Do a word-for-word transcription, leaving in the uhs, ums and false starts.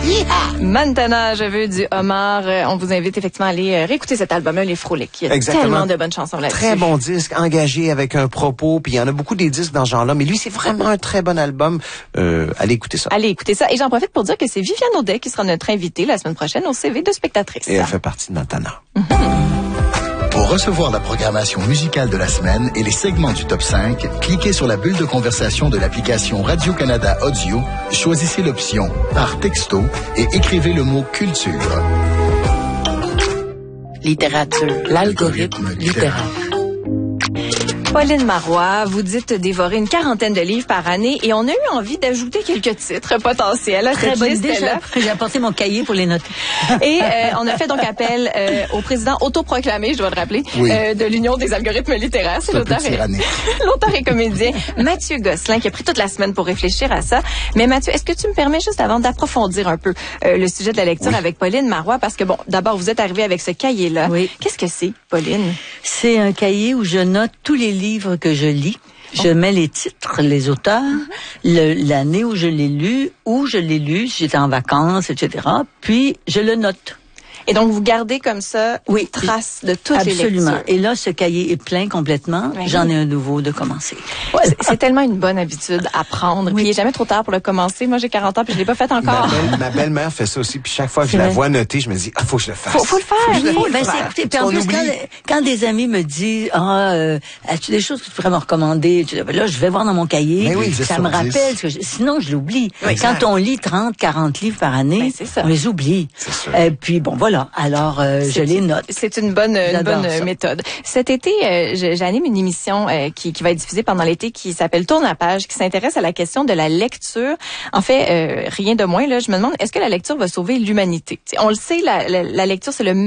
Yeah! Montana, je veux du homard. Euh, on vous invite effectivement à aller euh, réécouter cet album-là, Les Frolics. Il y a Exactement. tellement de bonnes chansons là-dessus. Très bon disque, engagé avec un propos, puis il y en a beaucoup des disques dans ce genre-là, mais lui, c'est vraiment un très bon album. Euh, allez écouter ça. Allez écouter ça. Et j'en profite pour dire que c'est Viviane Audet qui sera notre invitée la semaine prochaine au C V de spectatrice. Et elle fait partie de Montana. Mm-hmm. Pour recevoir la programmation musicale de la semaine et les segments du top cinq, cliquez sur la bulle de conversation de l'application Radio-Canada Audio, choisissez l'option par texto et écrivez le mot culture. Littérature, l'algorithme littéraire. Pauline Marois, vous dites dévorer une quarantaine de livres par année et on a eu envie d'ajouter quelques titres potentiels à Très cette bonne idée, liste-là. j'ai apporté mon cahier pour les noter. Et euh, on a fait donc appel euh, au président autoproclamé, je dois le rappeler, Oui. euh, de l'Union des algorithmes littéraires. C'est C'est un peu l'auteur et, tyrannique. l'auteur et comédien Mathieu Gosselin qui a pris toute la semaine pour réfléchir à ça. Mais Mathieu, est-ce que tu me permets juste avant d'approfondir un peu euh, le sujet de la lecture Oui. avec Pauline Marois? Parce que bon, d'abord, vous êtes arrivé avec ce cahier-là. Oui. Qu'est-ce que c'est, Pauline? C'est un cahier où je note tous les livres que je lis. Je mets les titres, les auteurs, le, l'année où je l'ai lu, où je l'ai lu, si j'étais en vacances, et cetera. Puis, je le note. Et donc, vous gardez comme ça Oui. une trace de toutes les Absolument. lectures. Et là, ce cahier est plein complètement. Oui. J'en ai un nouveau de commencer. C'est, c'est tellement une bonne habitude à prendre. Oui. Puis il n'est jamais trop tard pour le commencer. Moi, j'ai quarante ans puis je l'ai pas fait Ma, encore. belle, ma belle-mère fait ça aussi, puis chaque fois que je C'est la vrai. vois noter, je me dis, ah, faut que je le fasse. Faut, faut le faire. Faut que je le oui. fasse. Ben, faire. c'est, écoutez, puis On en plus, quand, oublie. quand des amis me disent, ah, euh, as-tu des choses que tu pourrais me recommander? Je dis, ben là, je vais voir dans mon cahier. Ben oui, dix ça sur me dix. rappelle, ce que je- sinon je l'oublie. Oui, Quand exact. on lit trente, quarante livres par année, Ben, c'est ça. on les oublie. C'est sûr. Et puis bon, voilà. Alors, euh, je C'est- les note. C'est une bonne, une J'adore bonne ça. méthode. Cet été, euh, je- j'anime une émission euh, qui, qui va être diffusée pendant l'été qui s'appelle Tourne à page, qui s'intéresse à la question de la lecture. En fait, euh, rien de moins, là, je me demande, est-ce que la lecture va sauver l'humanité? T'sais, on le sait, la, la, la lecture, c'est le